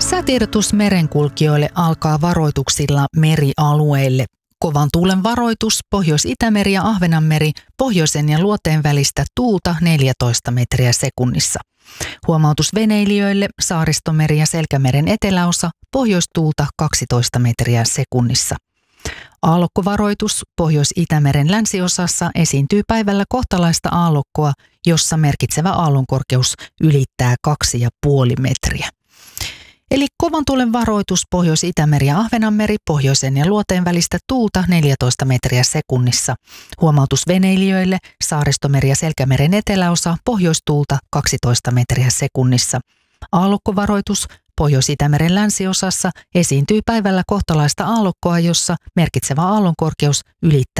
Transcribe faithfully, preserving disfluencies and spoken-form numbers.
Säätiedotus merenkulkijoille alkaa varoituksilla merialueille. Kovan tuulen varoitus, Pohjois-Itämeri ja Ahvenanmeri, pohjoisen ja luoteen välistä tuulta neljätoista metriä sekunnissa. Huomautus veneilijöille, Saaristomeri ja Selkämeren eteläosa, pohjoistuulta kaksitoista metriä sekunnissa. Aallokkovaroitus, Pohjois-Itämeren länsiosassa esiintyy päivällä kohtalaista aallokkoa, jossa merkitsevä aallonkorkeus ylittää kaksi pilkku viisi metriä. Eli kovan tuulen varoitus, Pohjois-Itämeri ja Ahvenanmeri, pohjoisen ja luoteen välistä tuulta neljätoista metriä sekunnissa. Huomautus veneilijöille, Saaristomeri ja Selkämeren eteläosa, pohjoistuulta kaksitoista metriä sekunnissa. Aallokkovaroitus, Pohjois-Itämeren länsiosassa esiintyy päivällä kohtalaista aallokkoa, jossa merkitsevä aallonkorkeus ylittää